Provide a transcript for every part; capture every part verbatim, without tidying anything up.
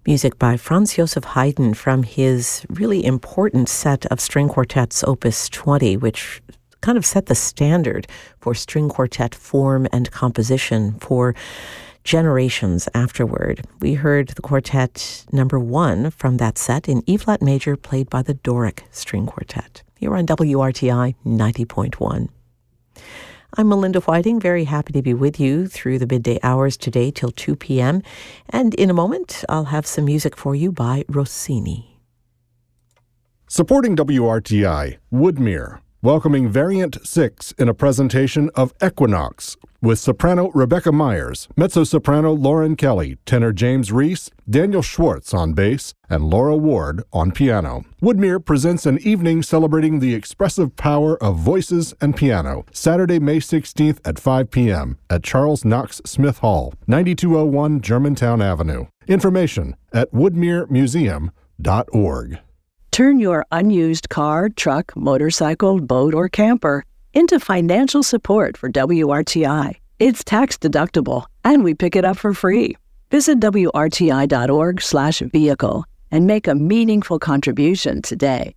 Music by Franz Joseph Haydn from his really important set of string quartets, Opus twenty, which kind of set the standard for string quartet form and composition for generations afterward. We heard the quartet number one from that set in E-flat major, played by the Doric String Quartet. Here on W R T I ninety point one. I'm Melinda Whiting, very happy to be with you through the midday hours today till two p.m. And in a moment, I'll have some music for you by Rossini. Supporting W R T I, Woodmere, welcoming Variant six in a presentation of Equinox, with soprano Rebecca Myers, mezzo-soprano Lauren Kelly, tenor James Reese, Daniel Schwartz on bass, and Laura Ward on piano. Woodmere presents an evening celebrating the expressive power of voices and piano, Saturday, May sixteenth at five p.m. at Charles Knox Smith Hall, ninety-two oh one Germantown Avenue. Information at woodmere museum dot org. Turn your unused car, truck, motorcycle, boat, or camper into financial support for W R T I. It's tax deductible, and we pick it up for free. Visit W R T I dot org slash vehicle and make a meaningful contribution today.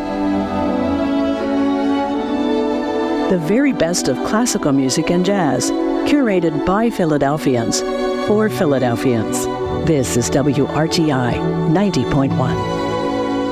The very best of classical music and jazz, curated by Philadelphians, for Philadelphians. This is W R T I ninety point one.